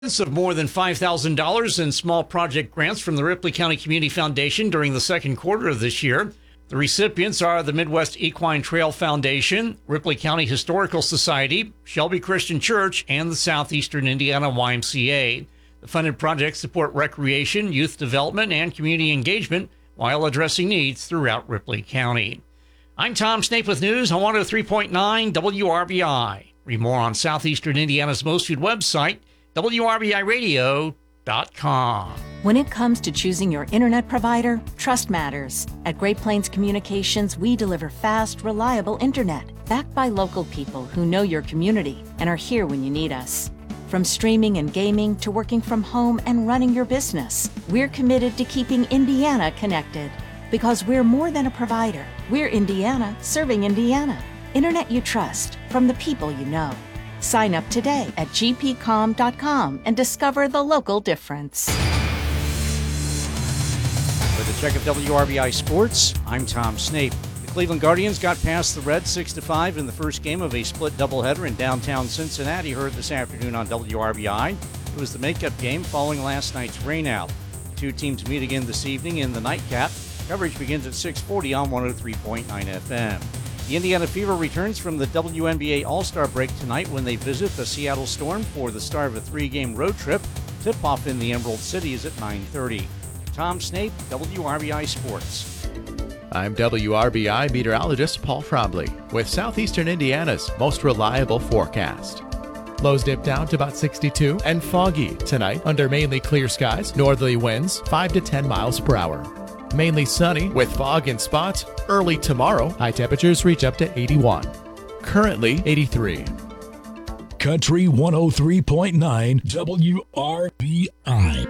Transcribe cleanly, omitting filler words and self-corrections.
Of more than $5,000 in small project grants from the Ripley County Community Foundation during the second quarter of this year. The recipients are the Midwest Equine Trail Foundation, Ripley County Historical Society, Shelby Christian Church, and the Southeastern Indiana YMCA. The funded projects support recreation, youth development, and community engagement while addressing needs throughout Ripley County. I'm Tom Snape with news on 103.9 WRBI. Read more on Southeastern Indiana's most viewed website, WRBIRadio.com. When it comes to choosing your internet provider, trust matters. At Great Plains Communications, we deliver fast, reliable internet, backed by local people who know your community and are here when you need us. From streaming and gaming to working from home and running your business, we're committed to keeping Indiana connected. Because we're more than a provider. We're Indiana serving Indiana. Internet you trust from the people you know. Sign up today at gpcom.com and discover the local difference. With a check of WRBI Sports, I'm Tom Snape. The Cleveland Guardians got past the Reds 6-5 in the first game of a split doubleheader in downtown Cincinnati, heard this afternoon on WRBI. It was the makeup game following last night's rainout. The two teams meet again this evening in the nightcap. Coverage begins at 6:40 on 103.9 FM. The Indiana Fever returns from the WNBA All-Star break tonight when they visit the Seattle Storm for the start of a 3-game road trip. Tip-off in the Emerald City is at 9:30. Tom Snape, WRBI Sports. I'm WRBI meteorologist Paul Frobley with Southeastern Indiana's most reliable forecast. Lows dip down to about 62 and foggy tonight under mainly clear skies, northerly winds 5 to 10 miles per hour. Mainly sunny with fog in spots. Early tomorrow, high temperatures reach up to 81. Currently 83. Country 103.9 WRBI.